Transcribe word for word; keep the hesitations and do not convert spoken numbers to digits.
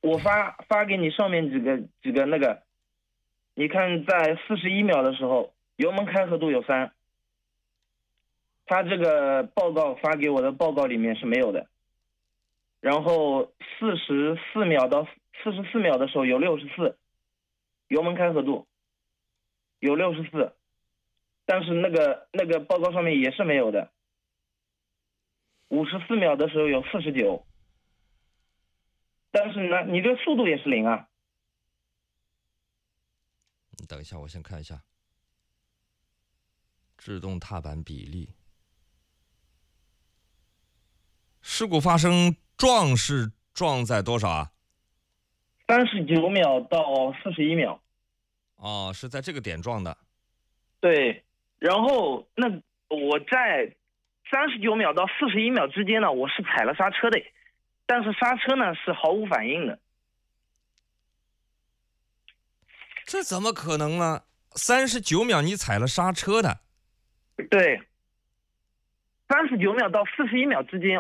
我发发给你上面几个几个那个，你看在四十一秒的时候，油门开合度有三，他这个报告发给我的报告里面是没有的。然后四十四秒到四十四秒的时候有六十四，油门开合度有六十四，但是那个那个报告上面也是没有的。五十四秒的时候有四十九，但是呢，你这速度也是零啊。 你等一下，我先看一下制动踏板比例。事故发生撞是撞在多少啊？ 三十九秒到四十一秒。 哦，是在这个点撞的。 对，然后那我在三十九秒到四十一秒之间呢，我是踩了刹车的，但是刹车呢是毫无反应的。 这怎么可能呢？三十九秒你踩了刹车的？ 对，三十九秒到四十一秒之间